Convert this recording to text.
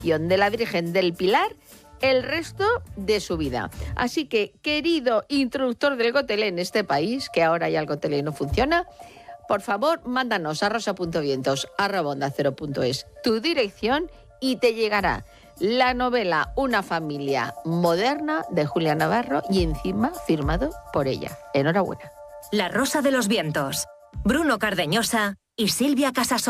devoción de la Virgen del Pilar el resto de su vida. Así que, querido introductor del Gotelé en este país, que ahora ya el Gotelé no funciona, por favor, mándanos a rosa.vientos@onda0.es tu dirección y te llegará la novela Una familia moderna de Julia Navarro y encima firmado por ella. Enhorabuena. La Rosa de los Vientos. Bruno Cardeñosa y Silvia Casasola.